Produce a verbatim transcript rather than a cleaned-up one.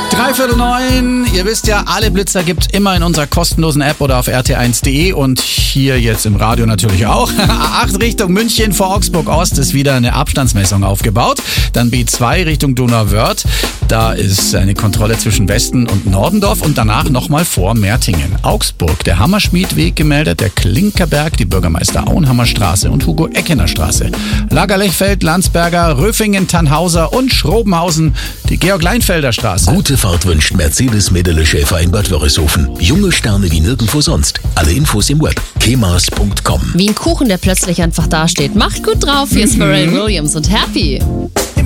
Dreiviertel neun, ihr wisst ja, alle Blitzer gibt's immer in unserer kostenlosen App oder auf r t eins punkt de und hier jetzt im Radio natürlich auch. A acht Richtung München vor Augsburg Ost ist wieder eine Abstandsmessung aufgebaut. Dann B zwei Richtung Donauwörth, da ist eine Kontrolle zwischen Westen und Nordendorf und danach nochmal vor Mertingen. Augsburg, der Hammerschmiedweg gemeldet, der Klinkerberg, die Bürgermeister Auenhammerstraße und Hugo-Eckener-Straße. Lagerlechfeld, Landsberger, Röfingen, Tannhauser und Schrobenhausen, die Georg-Leinfelder Straße. Gute Fahrt wünscht Mercedes-Medele-Schäfer in Bad Wörishofen. Junge Sterne wie nirgendwo sonst. Alle Infos im Web. kemas punkt com. Wie ein Kuchen, der plötzlich einfach dasteht. Macht gut drauf, hier ist Pharrell Williams und Happy.